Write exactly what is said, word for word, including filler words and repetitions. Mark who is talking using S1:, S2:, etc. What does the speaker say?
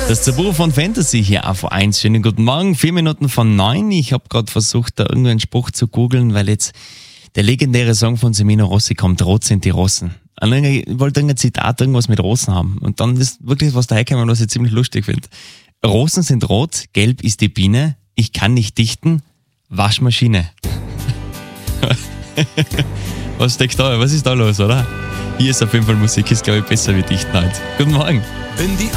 S1: Das Tabu von Fantasy hier auf eins. Schönen guten Morgen, vier Minuten von neun. Ich habe gerade versucht, da irgendeinen Spruch zu googeln, weil jetzt der legendäre Song von Semino Rossi kommt, Rot sind die Rossen. Ich wollte irgendein Zitat, irgendwas mit Rosen haben. Und dann ist wirklich was dahergekommen, was ich ziemlich lustig finde. Rosen sind rot, gelb ist die Biene, ich kann nicht dichten, Waschmaschine. Was steckt da? Was ist da los, oder? Hier ist auf jeden Fall Musik, ist glaube ich besser wie dichten heute. Guten Morgen.
S2: Wenn die